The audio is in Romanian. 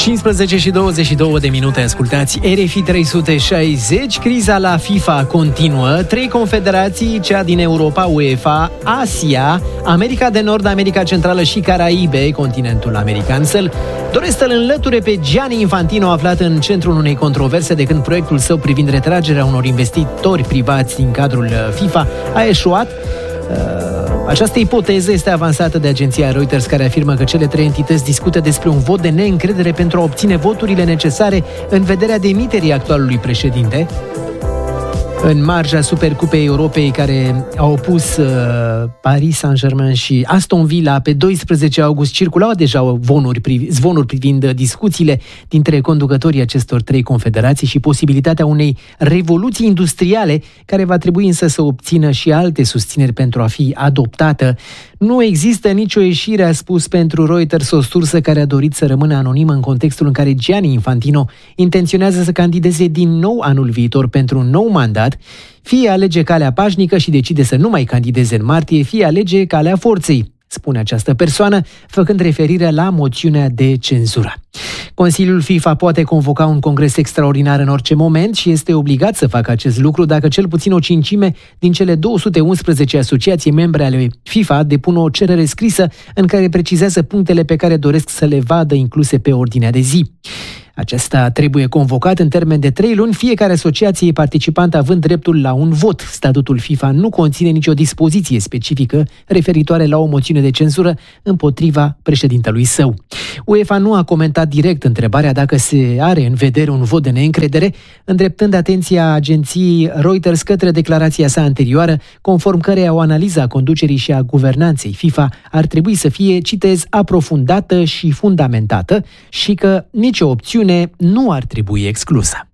15 și 22 de minute, ascultați RFI 360. Criza la FIFA continuă. 3 confederații, cea din Europa, UEFA, Asia, America de Nord, America Centrală și Caraibe, continentul american, doresc să-l înlăture pe Gianni Infantino, aflat în centrul unei controverse de când proiectul său privind retragerea unor investitori privați din cadrul FIFA a eșuat. Această ipoteză este avansată de agenția Reuters, care afirmă că cele 3 entități discută despre un vot de neîncredere pentru a obține voturile necesare în vederea demiterii actualului președinte. În marja Supercupei Europei, care au opus Paris Saint-Germain și Aston Villa pe 12 august, circulau deja zvonuri privind discuțiile dintre conducătorii acestor 3 confederații și posibilitatea unei revoluții industriale, care va trebui însă să obțină și alte susțineri pentru a fi adoptată. Nu există nicio ieșire, a spus pentru Reuters o sursă care a dorit să rămână anonimă în contextul în care Gianni Infantino intenționează să candideze din nou anul viitor pentru un nou mandat. Fie alege calea pașnică și decide să nu mai candideze în martie, fie alege calea forței, spune această persoană, făcând referire la moțiunea de cenzură. Consiliul FIFA poate convoca un congres extraordinar în orice moment și este obligat să facă acest lucru dacă cel puțin o cincime din cele 211 asociații membre ale FIFA depun o cerere scrisă în care precizează punctele pe care doresc să le vadă incluse pe ordinea de zi. Acesta trebuie convocat în termen de 3 luni, fiecare asociație participantă având dreptul la un vot. Statutul FIFA nu conține nicio dispoziție specifică referitoare la o moțiune de cenzură împotriva președintelui său. UEFA nu a comentat direct întrebarea dacă se are în vedere un vot de neîncredere, îndreptând atenția agenției Reuters către declarația sa anterioară, conform căreia o analiză a conducerii și a guvernanței FIFA ar trebui să fie, citez, aprofundată și fundamentată și că nicio opțiune nu ar trebui exclusă.